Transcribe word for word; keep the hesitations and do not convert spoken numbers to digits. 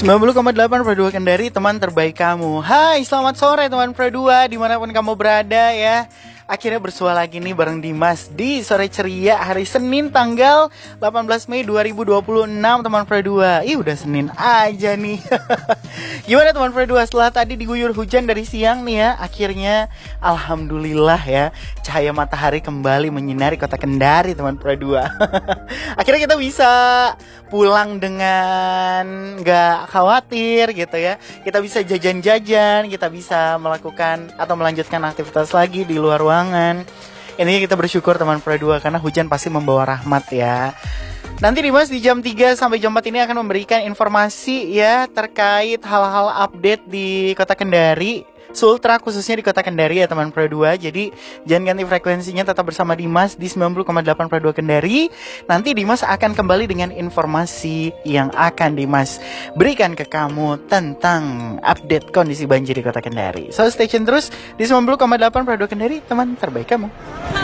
sembilan puluh koma delapan Pro dua Kendari, teman terbaik kamu. Hai, selamat sore teman Pro dua, dimanapun kamu berada ya. Akhirnya bersua lagi nih bareng Dimas di Sore Ceria hari Senin tanggal delapan belas Mei dua ribu dua puluh enam teman Pro dua. Ih, udah Senin aja nih. Gimana teman Pro dua, setelah tadi diguyur hujan dari siang nih ya, akhirnya alhamdulillah ya, cahaya matahari kembali menyinari kota Kendari teman Pro dua. Akhirnya kita bisa pulang dengan gak khawatir gitu ya. Kita bisa jajan-jajan, kita bisa melakukan atau melanjutkan aktivitas lagi di luar ruangan. Ini kita bersyukur teman Pro dua karena hujan pasti membawa rahmat ya. Nanti Dimas di jam tiga sampai jam empat ini akan memberikan informasi ya terkait hal-hal update di kota Kendari, Sultra khususnya di kota Kendari ya teman Pro dua. Jadi jangan ganti frekuensinya, tetap bersama Dimas di sembilan puluh koma delapan Pro dua Kendari. Nanti Dimas akan kembali dengan informasi yang akan Dimas berikan ke kamu tentang update kondisi banjir di kota Kendari. So stay tune terus di sembilan puluh koma delapan Pro dua Kendari, teman terbaik kamu.